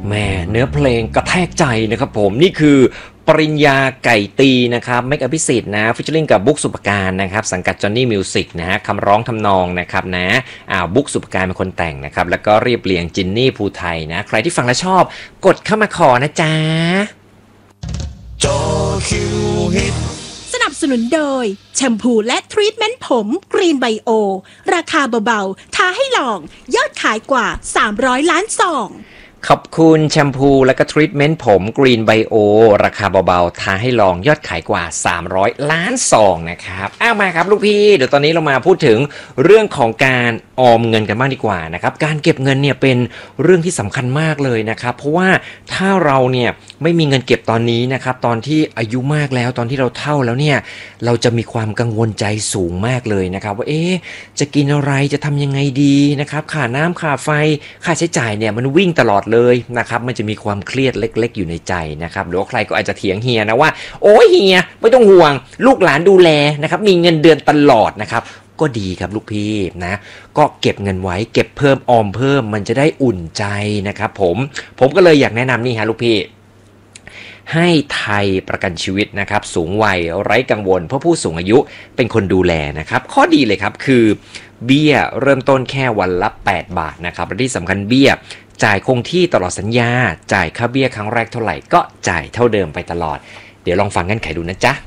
แม่เนื้อเพลงกระแทกใจนะครับผมนี่คือปริญญาไก่ตีนะครับเมกอภิสิทธิ์นะฟิชเชอร์ลิงกับบุ๊กสุปการนะครับสังกัดจอห์นนี่มิวสิกนะฮะคำร้องทำนองนะครับนะบุ๊กสุปการเป็นคนแต่งนะครับแล้วก็เรียบเรียงจินนี่ภูไทยนะใครที่ฟังและชอบกดเข้ามาขอนะจ๊ะจอคิวฮิตสนับสนุนโดยแชมพูและทรีทเมนต์ผมกรีนไบโอราคาเบาๆท้าให้ลองยอดขายกว่า300ล้านซองขอบคุณแชมพูและก็ทรีทเมนต์ผมกรีนไบโอราคาเบาๆท้าให้ลองยอดขายกว่า300ล้านซองนะครับมาครับลูกพี่เดี๋ยวตอนนี้เรามาพูดถึงเรื่องของการออมเงินกันบ้างดีกว่านะครับการเก็บเงินเนี่ยเป็นเรื่องที่สำคัญมากเลยนะครับเพราะว่าถ้าเราเนี่ยไม่มีเงินเก็บตอนนี้นะครับตอนที่อายุมากแล้วตอนที่เราเฒ่าแล้วเนี่ยเราจะมีความกังวลใจสูงมากเลยนะครับว่าจะกินอะไรจะทำยังไงดีนะครับค่าน้ำค่าไฟค่าใช้จ่ายเนี่ยมันวิ่งตลอดเลยนะครับมันจะมีความเครียดเล็กๆอยู่ในใจนะครับหรือว่าใครก็อาจจะเถียงเฮียนะว่าโอ้ยเฮียไม่ต้องห่วงลูกหลานดูแลนะครับมีเงินเดือนตลอดนะครับก็ดีครับลูกพี่นะก็เก็บเงินไว้เก็บเพิ่มออมเพิ่มมันจะได้อุ่นใจนะครับผมก็เลยอยากแนะนำนี่ฮะลูกพี่ให้ไทยประกันชีวิตนะครับสูงวัยไร้กังวลเพราะผู้สูงอายุเป็นคนดูแลนะครับข้อดีเลยครับคือเบี้ยเริ่มต้นแค่วันละ8 บาทนะครับและที่สำคัญเบี้ยจ่ายคงที่ตลอดสัญญาจ่ายค่าเบี้ยครั้งแรกเท่าไหร่ก็จ่ายเท่าเดิมไปตลอดเดี๋ยวลองฟังเงื่อนไขดูนะจ๊ะ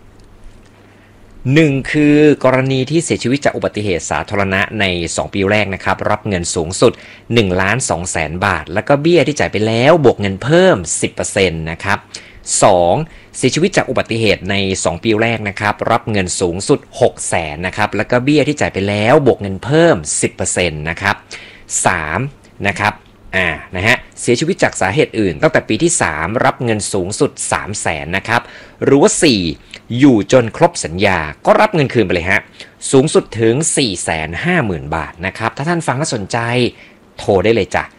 1คือกรณีที่เสียชีวิตจากอุบัติเหตุสาธารณะใน2 ปีแรกนะครับรับเงินสูงสุด 1,200,000 บาทแล้วก็เบี้ยที่จ่ายไปแล้วบวกเงินเพิ่ม 10% นะครับ2เสียชีวิตจากอุบัติเหตุใน2 ปีแรกนะครับรับเงินสูงสุด 600,000 นะครับแล้วก็เบี้ยที่จ่ายไปแล้วบวกเงินเพิ่ม 10% นะครับ3นะครับนะฮะเสียชีวิตจากสาเหตุอื่นตั้งแต่ปีที่3รับเงินสูงสุด 300,000 นะครับหรือว่า4อยู่จนครบสัญญาก็รับเงินคืนไปเลยฮะสูงสุดถึง 450,000 บาทนะครับถ้าท่านฟังแล้วสนใจโทรได้เลยจ้ะ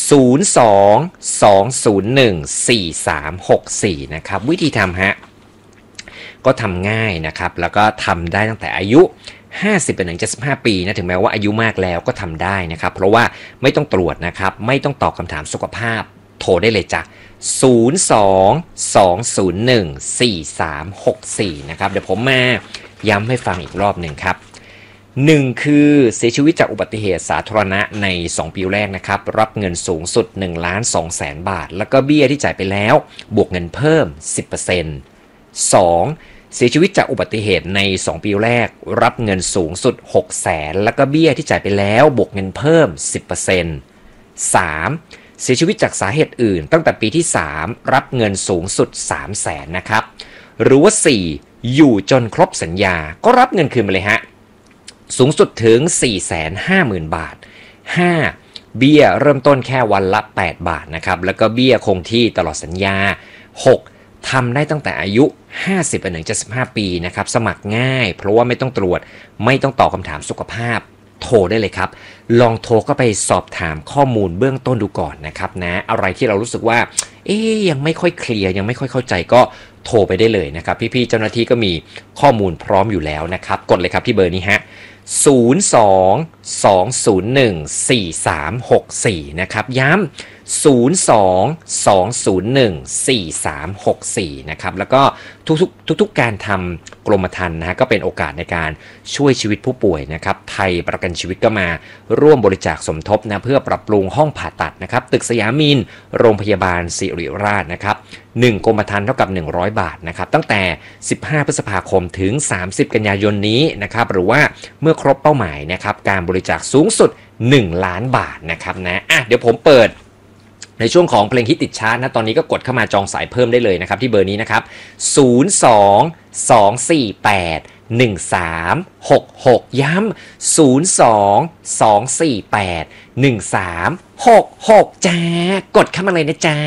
02-201-4364นะครับวิธีทำฮะก็ทำง่ายนะครับแล้วก็ทำได้ตั้งแต่อายุ50ไปถึง75ปีนะถึงแม้ว่าอายุมากแล้วก็ทำได้นะครับเพราะว่าไม่ต้องตรวจนะครับไม่ต้องตอบคำถามสุขภาพโทรได้เลยจ้ะ02-201-4364นะครับเดี๋ยวผมมาย้ำให้ฟังอีกรอบหนึ่งครับ1คือเสียชีวิตจากอุบัติเหตุสาธารณะใน2 ปีแรกนะครับรับเงินสูงสุด 1,200,000 บาทแล้วก็เบี้ยที่จ่ายไปแล้วบวกเงินเพิ่ม 10% 2เสียชีวิตจากอุบัติเหตุใน2 ปีแรกรับเงินสูงสุด 600,000แล้วก็เบี้ยที่จ่ายไปแล้วบวกเงินเพิ่ม 10% 3เสียชีวิตจากสาเหตุอื่นตั้งแต่ปีที่3รับเงินสูงสุด 300,000นะครับหรือว่า4อยู่จนครบสัญญาก็รับเงินคืนไปเลยฮะสูงสุดถึง 450,000 บาท5เบี้ยเริ่มต้นแค่วันละ8 บาทนะครับแล้วก็เบี้ยคงที่ตลอดสัญญา6ทำได้ตั้งแต่อายุ50ไปถึง75ปีนะครับสมัครง่ายเพราะว่าไม่ต้องตรวจไม่ต้องตอบคำถามสุขภาพโทรได้เลยครับลองโทรก็ไปสอบถามข้อมูลเบื้องต้นดูก่อนนะครับนะอะไรที่เรารู้สึกว่ายังไม่ค่อยเคลียร์ยังไม่ค่อยเข้าใจก็โทรไปได้เลยนะครับพี่ๆเจ้าหน้าที่ก็มีข้อมูลพร้อมอยู่แล้วนะครับกดเลยครับที่เบอร์นี้ฮะ02-201-4364นะครับย้ำ02-201-4364นะครับแล้วก็ทุกการทำกรมธรรม์นะฮะก็เป็นโอกาสในการช่วยชีวิตผู้ป่วยนะครับไทยประกันชีวิตก็มาร่วมบริจาคสมทบนะเพื่อปรับปรุงห้องผ่าตัดนะครับตึกสยามินโรงพยาบาลศิริราชนะครับ1กรมธรรม์เท่ากับ100 บาทนะครับตั้งแต่15พฤษภาคมถึง30กันยายนนี้นะครับหรือว่าเมื่อครบเป้าหมายนะครับการบริจาคสูงสุด1 ล้านบาทนะครับนะเดี๋ยวผมเปิดในช่วงของเพลงฮิตติดชาร์ตนะตอนนี้ก็กดเข้ามาจองสายเพิ่มได้เลยนะครับที่เบอร์นี้นะครับ02-248-1366ย้ำ02-248-1366จ้ากดเข้ามาเลยนะจ๊ะ